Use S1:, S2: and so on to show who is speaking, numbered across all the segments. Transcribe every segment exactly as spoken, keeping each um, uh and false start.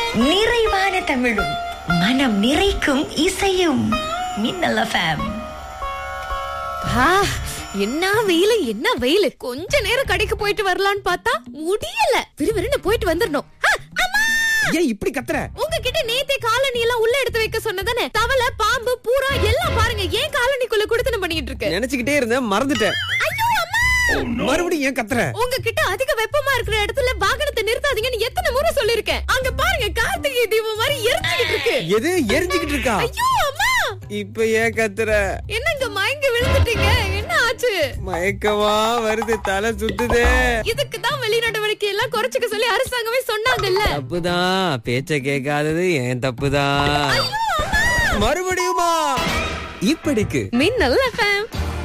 S1: நிறைவான தமிழும் மனம் நிறைக்கும் இசையும். மின்னல் எஃப்எம்.
S2: என்ன வெயிலு என்ன வெயிலு. கொஞ்ச நேரம் கடைக்கு போயிட்டு வரலான்னு பார்த்தா முடியல. விறுவிறுன்னு போயிட்டு வந்துடணும்.
S3: ஏன் இப்படி கத்துற?
S2: உங்ககிட்ட நேத்தே காலனி எல்லாம் உள்ள எடுத்து வைக்க சொன்னதானே. தவளை, பாம்பு, பூரா எல்லாம் பாருங்க ஏன் காலனிக்குள்ள குடுத்தன பண்ணிட்டு இருக்கு.
S3: நினைச்சுக்கிட்டே இருந்தேன், மறந்துட்டேன். மறுபடியும் ஏன் கத்துற?
S2: உங்ககிட்ட அதிக வெப்பமா இருக்கிற இடத்துல வாகனத்தை நிறுத்தாதீங்கன்னு எத்தனை முறை சொல்லிருக்கேன். அங்க பாருங்க கார்த்திகை தீபம் மாதிரி எரிஞ்சுக்கிட்டு இருக்கு.
S3: எது எரிஞ்சுக்கிட்டு இருக்கா?
S2: ஐயோ அம்மா,
S3: இப்ப ஏன் கத்துற?
S2: என்னங்க மயங்கி விழுந்துட்டீங்க? என்ன ஆச்சு?
S3: மயக்கமா வருது, தலை சுத்துதே.
S2: இதுக்கு தான் வெளி நடவடிக்கை எல்லாம் குறைச்சுக்க சொல்லி அரசாங்கமே சொன்னாங்கல்ல.
S3: தப்புதான், பேச்ச கேட்காதது ஏன் தப்புதான். மறுபடியுமா? இப்படிக்கு
S2: மின்னல் எஃப்எம்.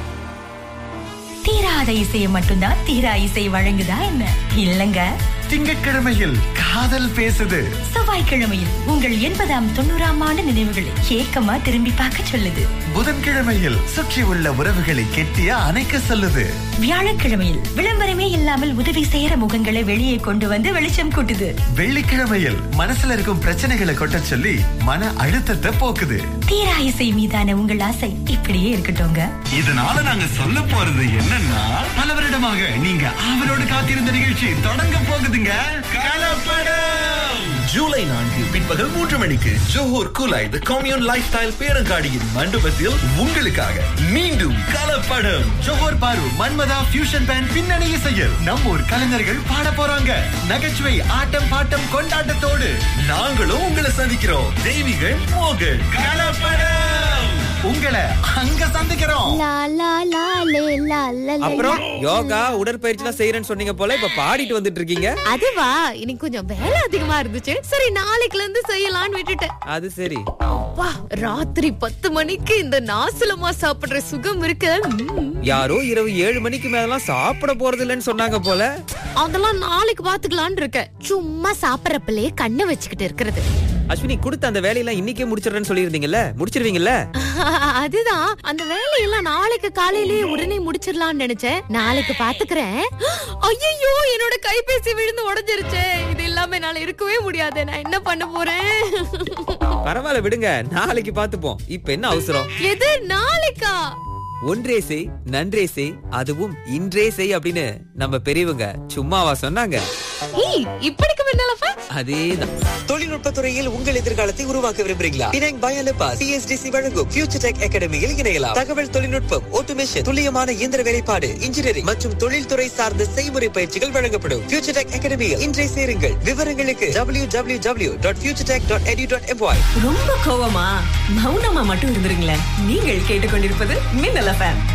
S1: தீராத இசையை மட்டும்தான் தீரா இசை வழங்குதா என்ன? இல்லங்க.
S4: திங்கட்கிழமையில் காதல் பேசுது.
S1: செவ்வாய்க்கிழமையில் உங்கள் எண்பதாம் தொண்ணூறாம் ஆண்டு நினைவுகளை ஏக்கமா திரும்பி பார்க்க சொல்லுது.
S4: புதன்கிழமையில் சுற்றி உள்ள உறவுகளை கெட்டிய அணைக்க சொல்லுது.
S1: வியாழக்கிழமையில் விளம்பரமே இல்லாமல் உதவி செய்யற முகங்களை வெளியே கொண்டு வந்து வெளிச்சம் கூட்டுது.
S4: வெள்ளிக்கிழமையில் மனசுல இருக்கும் பிரச்சனைகளை கொட்ட சொல்லி மன அழுத்தத்தை போக்குது.
S1: தீரா இசை மீதான உங்கள் ஆசை இப்படியே இருக்கட்டும்ங்க.
S4: இதனால நாங்க சொல்ல போறது என்னன்னா, பல வருடமாக நீங்க ஆவலோடு காத்திருந்த நிகழ்ச்சி தொடங்க போகுதுங்க. கலப்படம் ஜூலை நான்கு பிற்பகல் மூன்று மணிக்கு ஜோஹர் குலாய் தி கம்யூன் லைஃப் ஸ்டைல் பேரங்காடியின் மண்டபத்தில் உங்களுக்காக மீண்டும் கலப்படம். ஜோஹர் பாரு மன்மதா ஃபியூஷன் பேண்ட் பின்னணி இசையில் நம்ம ஊர் கலைஞர்கள் பாட போறாங்க. நகைச்சுவை, ஆட்டம், பாட்டம், கொண்டாட்டத்தோடு நாங்களும் உங்களை சந்திக்கிறோம். தெய்வீகள் மோகன். கலப்படம் உங்களை அங்க சந்திக்கிறோம்.
S3: அப்புறம் யோகா உடற்பயிற்சி எல்லாம் செய்யறேன்னு சொன்னீங்க போல, இப்ப பாடிட்டு வந்துட்டு இருக்கீங்க.
S2: அதுவா, இன்னைக்கு கொஞ்சம் வேலை அதிகமா இருந்துச்சு. சரி நாளைக்குல இருந்து செய்யலாம்னு விட்டுட்டேன்.
S3: அது சரி.
S2: அப்பா, ராத்திரி பத்து மணிக்கு இந்த நாசலமா சாப்பிடுற சுகம் இருக்கு.
S3: யாரோ இரவு ஏழு மணிக்கு மேலாம் சாப்பிட போறது இல்லைன்னு சொன்னாங்க போல.
S2: அதெல்லாம் நாளைக்கு பாத்துக்கலாம்னு இருக்கேன். சும்மா சாப்பிடறப்பலே கண்ணை வச்சுக்கிட்டு இருக்கிறது.
S3: அஸ்வினி, கொடுத்த அந்த வேலையெல்லாம் இன்னைக்கே முடிச்சிடுறேன்னு சொல்லியிருந்தீங்கல்ல, முடிச்சிருவீங்கல்ல?
S2: அதுதான், அந்த வேலையெல்லாம் நாளைக்கு காலையிலேயே உடனே முடிச்சிடலாம்னு நினைச்சேன். நாளைக்கு பாத்துக்கிறேன். ஐயோ, என்னோட கைபேசி விழுந்து உடைஞ்சிருச்சு. இது இல்லாம என்னால இருக்கவே முடியாது. நான் என்ன பண்ண போறேன்?
S3: பரவாயில்ல விடுங்க, நாளைக்கு பாத்துப்போம். இப்ப என்ன அவசரம்?
S2: எது நாளைக்கா?
S3: ஒன்றே செய் நன்றே செய், அதுவும் இன்றே செய் அப்படின்னு நம்ம பெரியவங்க சும்மாவா சொன்னாங்க?
S2: இப்படிக்கு முன்னாலப்பா
S3: அதேதான். தொழில்நுட்ப துறையில் உங்கள் எதிர்காலத்தை உருவாக்க விரும்புறீங்களா? பினாங் பயாலபா சிஎஸ்டிசி வழங்கும் ஃபியூச்சர் டெக் அகாடமியில் இணையலாம். தகவல் தொழில்நுட்பம், ஆட்டோமேஷன், துல்லியமான இயந்திர வேலைப்பாடு, இன்ஜினியரிங் மற்றும் தொழில்துறை சார்ந்த செய்முறை பயிற்சிகள் வழங்கப்படும். ஃபியூச்சர் டெக் அகாடமியில் இன்றே சேருங்கள். விவரங்களுக்கு W W W dot future tech dot எடு டாட் எம்ஒய்.
S1: ரொம்ப கோவமா மௌனமா மட்டும் இருந்துருங்களேன். நீங்கள் கேட்டுக்கொண்டிருப்பது மின்னல் எஃப்எம்.